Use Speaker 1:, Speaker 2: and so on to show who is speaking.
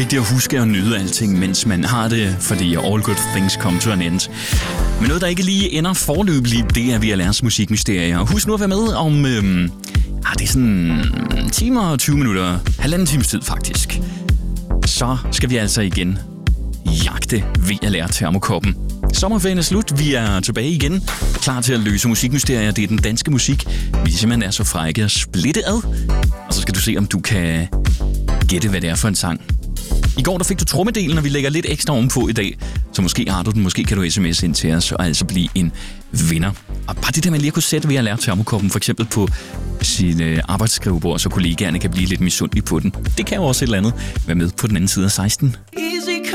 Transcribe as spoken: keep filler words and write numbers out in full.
Speaker 1: vigtigt at huske at nyde alting, mens man har det, fordi all good things come to an end. Men noget, der ikke lige ender forløbigt, det er V L R's musikmysterier. Husk nu at være med om, øhm, ah, det er sådan timer og tyve minutter, halvanden times tid faktisk. Så skal vi altså igen jagte V L R Termokoppen. Sommerferien er slut, vi er tilbage igen, klar til at løse musikmysterier. Det er den danske musik, vi simpelthen er så frække at splitte ad. Og så skal du se, om du kan gætte, hvad det er for en sang. I går der fik du trommedelen, og vi lægger lidt ekstra ovenpå i dag. Så måske har du den, måske kan du sms ind til os og altså blive en vinder. Og bare det der med lige at kunne sætte V L R Termokoppen for eksempel på sin øh, arbejdsskrivebord, så kollegaerne kan blive lidt misundelige på den. Det kan jo også et eller andet være med på den anden side af seksten.
Speaker 2: Easy